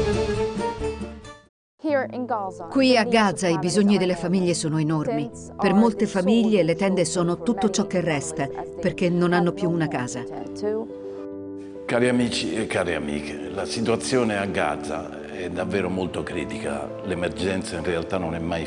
Qui a Gaza i bisogni delle famiglie sono enormi. Per molte famiglie le tende sono tutto ciò che resta, perché non hanno più una casa. Cari amici e cari amiche, la situazione a Gaza è davvero molto critica. L'emergenza in realtà non è mai